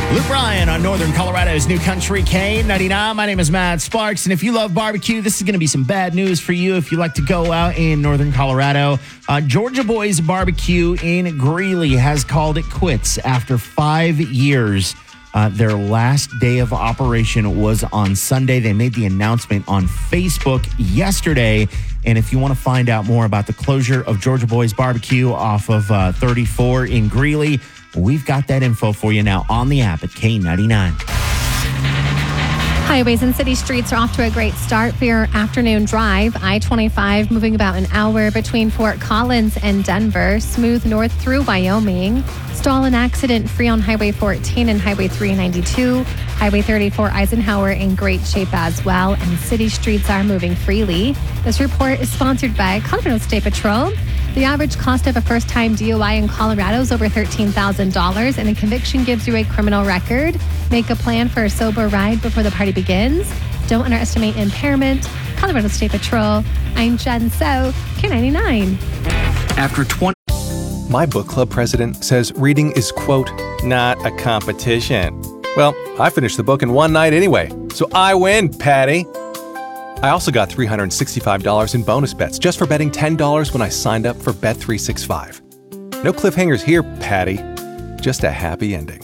Luke Bryan on Northern Colorado's New Country K99. My name is Matt Sparks, and if you love barbecue, this is going to be some bad news for you if you like to go out in Northern Colorado. Georgia Boys Barbecue in Greeley has called it quits after 5 years. Their last day of operation was on Sunday. They made the announcement on Facebook yesterday. And if you want to find out more about the closure of Georgia Boys Barbecue off of 34 in Greeley, we've got that info for you now on the app at K99. Highways and city streets are off to a great start for your afternoon drive. I-25 moving about an hour between Fort Collins and Denver. Smooth north through Wyoming. Stall and accident-free on Highway 14 and Highway 392. Highway 34 Eisenhower in great shape as well. And city streets are moving freely. This report is sponsored by Colorado State Patrol. The average cost of a first-time DUI in Colorado is over $13,000, and a conviction gives you a criminal record. Make a plan for a sober ride before the party begins. Don't underestimate impairment. Colorado State Patrol. I'm Jen So, K99. After 20... My book club president says reading is, quote, not a competition. Well, I finished the book in one night anyway, so I win, Patty. I also got $365 in bonus bets just for betting $10 when I signed up for Bet365. No cliffhangers here, Patty. Just a happy ending.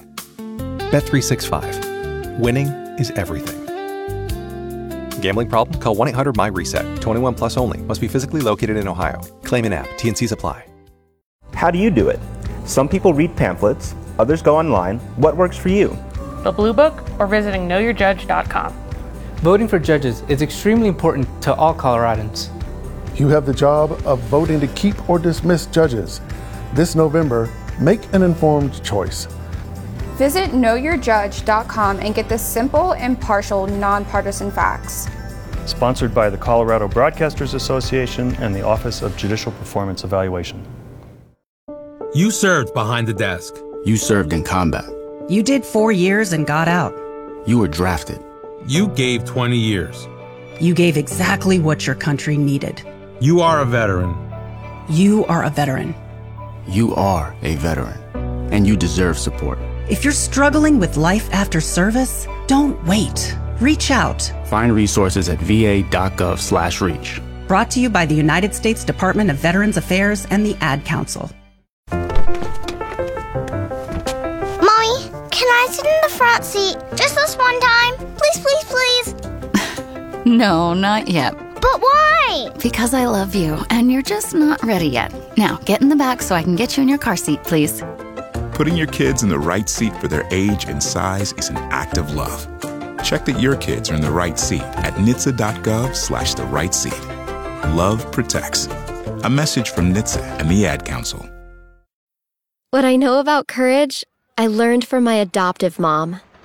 Bet365. Winning is everything. Gambling problem? Call 1-800-MY-RESET. 21 plus only. Must be physically located in Ohio. Claim in app. T&Cs apply. How do you do it? Some people read pamphlets. Others go online. What works for you? The Blue Book or visiting knowyourjudge.com. Voting for judges is extremely important to all Coloradans. You have the job of voting to keep or dismiss judges. This November, make an informed choice. Visit knowyourjudge.com and get the simple, impartial, nonpartisan facts. Sponsored by the Colorado Broadcasters Association and the Office of Judicial Performance Evaluation. You served behind the desk. You served in combat. You did 4 years and got out. You were drafted. You gave 20 years. You gave exactly what your country needed. You are a veteran. You are a veteran. You are a veteran, and you deserve support. If you're struggling with life after service, don't wait. Reach out. Find resources at va.gov/reach. Brought to you by the United States Department of Veterans Affairs and the Ad Council. Mommy, can I sit in the front seat just this one time? Please, please, please. No, not yet. But why? Because I love you, and you're just not ready yet. Now, get in the back so I can get you in your car seat, please. Putting your kids in the right seat for their age and size is an act of love. Check that your kids are in the right seat at NHTSA.gov/the right seat. Love protects. A message from NHTSA and the Ad Council. What I know about courage, I learned from my adoptive mom.